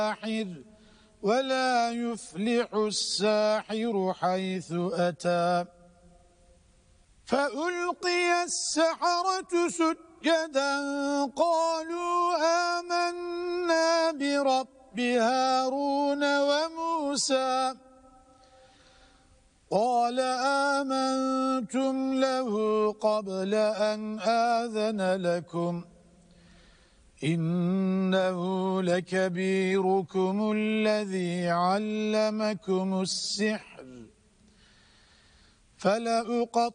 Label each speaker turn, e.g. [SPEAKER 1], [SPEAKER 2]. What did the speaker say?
[SPEAKER 1] ولا يفلح الساحر حيث أتى فألقي السحرة سجدا قالوا آمنا برب هارون وموسى قال آمنتم له قبل أن آذن لكم إنه لكبيركم الذي علمكم السحر فلأقطعن